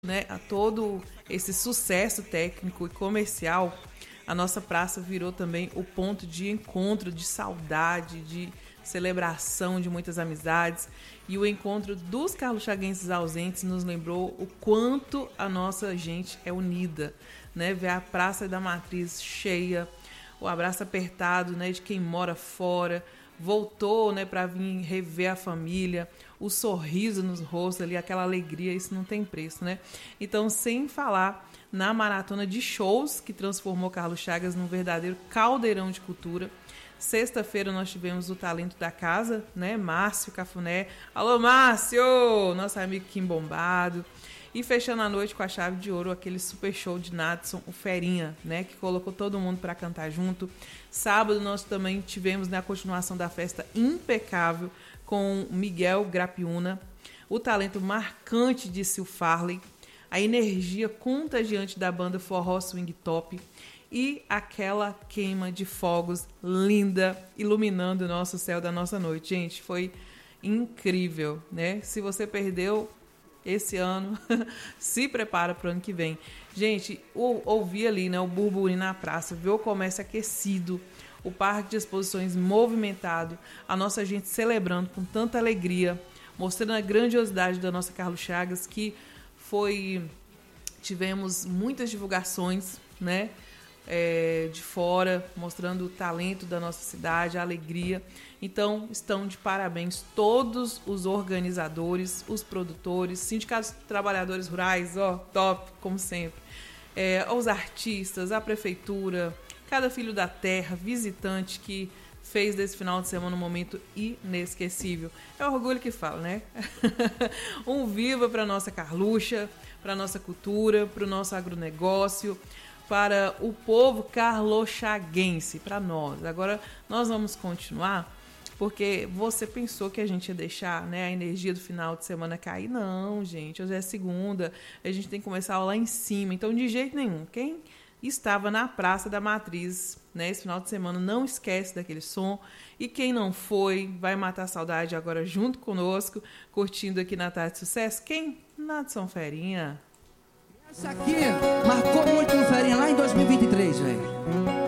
né, a todo esse sucesso técnico e comercial, a nossa praça virou também o ponto de encontro, de saudade, de celebração de muitas amizades. E o encontro dos carlos-chaguenses ausentes nos lembrou o quanto a nossa gente é unida, né? Ver a Praça da Matriz cheia, o abraço apertado, né, de quem mora fora, voltou, né, para vir rever a família, o sorriso nos rostos ali, aquela alegria, isso não tem preço, né? Então, sem falar na maratona de shows que transformou Carlos Chagas num verdadeiro caldeirão de cultura. Sexta-feira nós tivemos o talento da casa, né? Márcio Cafuné. Alô, Márcio! Nosso amigo Kim Bombado. E fechando a noite com a chave de ouro, aquele super show de Nadson, o Ferinha, né? Que colocou todo mundo para cantar junto. Sábado nós também tivemos, né, a continuação da festa impecável com Miguel Grapiuna, o talento marcante de Sil Farley, a energia contagiante da banda Forró Swing Top e aquela queima de fogos linda, iluminando o nosso céu da nossa noite. Gente, foi incrível, né? Se você perdeu esse ano, se prepara para o ano que vem. Gente, ouvir ali, né, o burburinho na praça, ver o comércio aquecido, o parque de exposições movimentado, a nossa gente celebrando com tanta alegria, mostrando a grandiosidade da nossa Carlos Chagas, que tivemos muitas divulgações, né, de fora, mostrando o talento da nossa cidade, a alegria. Então, estão de parabéns todos os organizadores, os produtores, sindicatos de trabalhadores rurais, top, como sempre, os artistas, a prefeitura, cada filho da terra, visitante que fez desse final de semana um momento inesquecível. É o orgulho que fala, né? Um viva para nossa Carluxa, para nossa cultura, para o nosso agronegócio, para o povo carlos-chaguense, para nós. Agora, nós vamos continuar, porque você pensou que a gente ia deixar, né, a energia do final de semana cair? Não, gente, hoje é segunda, a gente tem que começar lá em cima. Então, de jeito nenhum, quem estava na Praça da Matriz, né, esse final de semana, não esquece daquele som. E quem não foi, vai matar a saudade agora junto conosco, curtindo aqui na Tarde de Sucesso. Quem? Nadson Ferinha. Essa aqui marcou muito no Ferinha lá em 2023, velho.